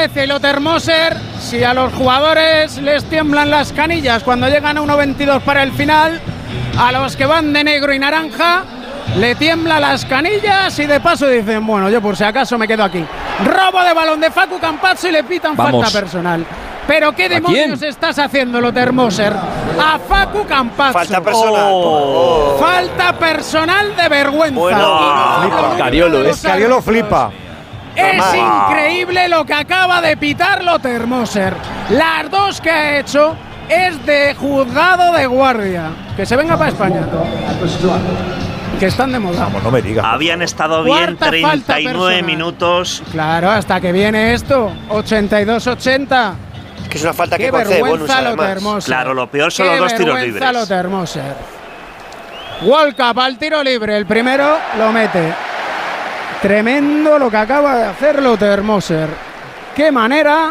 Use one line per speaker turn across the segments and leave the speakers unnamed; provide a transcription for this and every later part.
Grecia y Lothar-Moser, si a los jugadores les tiemblan las canillas cuando llegan a 1.22 para el final, a los que van de negro y naranja le tiemblan las canillas y de paso dicen, bueno, yo por si acaso me quedo aquí. Robo de balón de Facu Campazzo y le pitan falta personal. ¿Pero qué demonios estás haciendo, Lothar-Moser? A Facu Campazzo.
Falta personal.
Falta personal de vergüenza.
Bueno,
Scariolo flipa.
Es increíble lo que acaba de pitar Lothar-Moser. Las dos que ha hecho es de juzgado de guardia. Que se venga para España. Que están de moda.
Vamos, no me digas.
Habían estado bien 39 minutos.
Claro, hasta que viene esto. 82-80.
Que es una falta
Qué
que concede bonus,
Lothar-Moser.
Claro, lo peor son los dos tiros libres.
Lothar-Moser. World Cup al tiro libre. El primero lo mete. Tremendo lo que acaba de hacer Lothar-Moser. Qué manera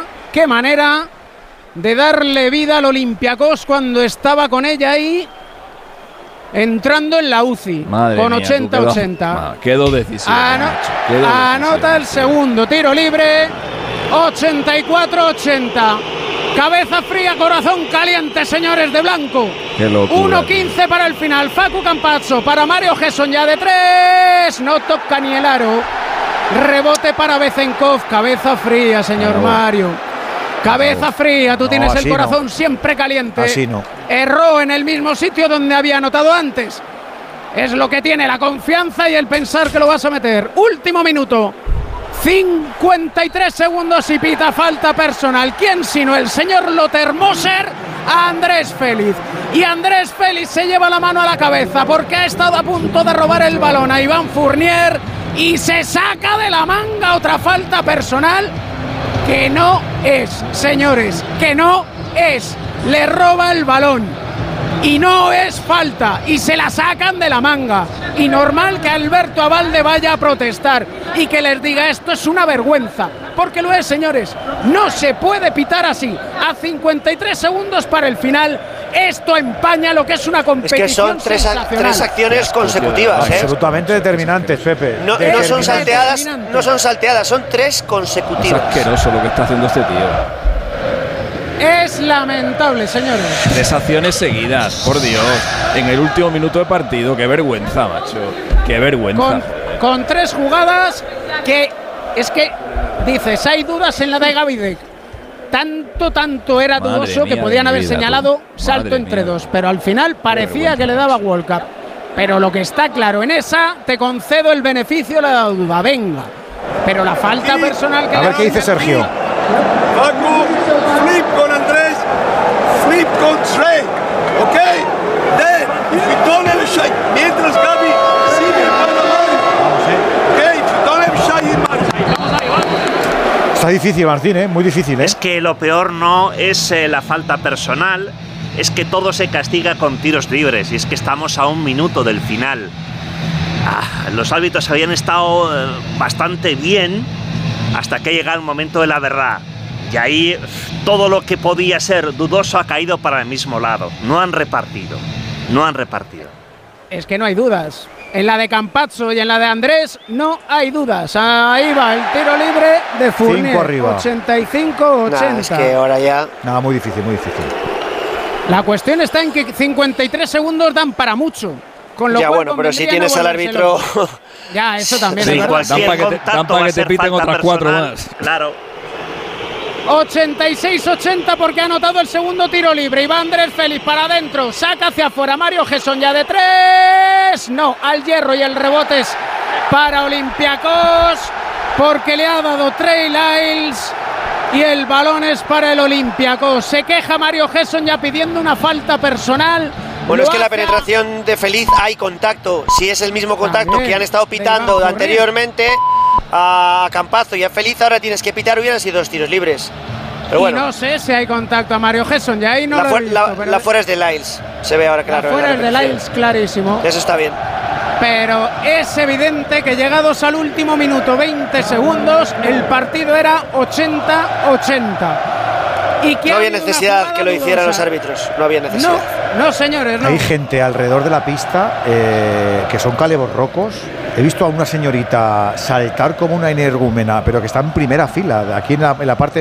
de darle vida al Olympiacos cuando estaba con ella ahí, entrando en la UCI.
Madre
con 80-80.
Quedó decisivo.
Anota el segundo tiro libre. 84-80. Cabeza fría, corazón caliente, señores de blanco. 1-15 para el final. Facu Campazzo para Mario Gesson ya de 3. No toca ni el aro. Rebote para Bezenkov. Cabeza fría, señor Mario. Cabeza fría. Tú tienes el corazón siempre caliente.
Así no.
Erró en el mismo sitio donde había anotado antes. Es lo que tiene la confianza y el pensar que lo vas a meter. Último minuto. 53 segundos y pita falta personal. ¿Quién sino el señor Lothar-Moser? A Andrés Félix. Y Andrés Félix se lleva la mano a la cabeza porque ha estado a punto de robar el balón a Iván Fournier y se saca de la manga otra falta personal que no es, señores, que no es. Le roba el balón. Y no es falta, y se la sacan de la manga. Y normal que Alberto Abalde vaya a protestar y que les diga esto es una vergüenza, porque lo es, señores. No se puede pitar así. A 53 segundos para el final, esto empaña lo que es una competición.
Es que son tres acciones consecutivas,
absolutamente determinantes, Pepe.
No son salteadas, son tres consecutivas.
Es asqueroso lo que está haciendo este tío.
Es lamentable, señores.
3 acciones seguidas, por Dios. En el último minuto de partido. Qué vergüenza, macho. Qué vergüenza.
Con 3 jugadas que es que dices, hay dudas en la de Gavidec. Tanto era dudoso que podían haber señalado salto entre dos. Pero al final parecía que le daba World Cup. Pero lo que está claro en esa, te concedo el beneficio de la duda. Venga. Pero la falta personal que...
A ver qué dice Sergio.
Facu, flip con Andrés, flip con Trey, ¿ok? Then, if you don't have a shot, mientras Gaby sigue para ¿ok? If you don't have a shot, you must.
Está difícil, Martín, muy difícil,
Es que lo peor no es la falta personal, es que todo se castiga con tiros libres, y es que estamos a 1 minuto del final. Los árbitros habían estado bastante bien hasta que llega el momento de la verdad. Y ahí todo lo que podía ser dudoso ha caído para el mismo lado. No han repartido.
Es que no hay dudas. En la de Campazzo y en la de Andrés no hay dudas. Ahí va el tiro libre de Fournier.
5 arriba.
85-80.
Es que ahora ya...
Nada, muy difícil.
La cuestión está en que 53 segundos dan para mucho. Con lo
ya
cual
bueno, pero si tienes al árbitro...
Ya, eso también
sí,
es verdad.
Dan para que te piten otras 4 más.
Claro.
86-80 porque ha anotado el segundo tiro libre. Y va Andrés Félix para adentro. Saca hacia afuera Mario Gesson ya de 3. No, al hierro y el rebote es para Olympiacos porque le ha dado Trey Lyles. Y el balón es para el Olympiacos. Se queja Mario Gesson ya pidiendo una falta personal.
Bueno, es que la penetración de Feliz hay contacto. Si es el mismo contacto que han estado pitando anteriormente a Campazzo y a Feliz, ahora tienes que pitar, hubieran sido 2 tiros libres. Pero bueno.
Y no sé si hay contacto a Mario Gesson, ya ahí no
la
lo he visto,
la fuera es de Lyles, se ve ahora claro.
La fuera es de Lyles, clarísimo.
Eso está bien.
Pero es evidente que llegados al último minuto, 20 segundos, el partido era 80-80.
No había necesidad que lo hicieran los árbitros, no había necesidad.
No, señores, no.
Hay gente alrededor de la pista que son caleborrocos. He visto a una señorita saltar como una energúmena, pero que está en primera fila, aquí en la parte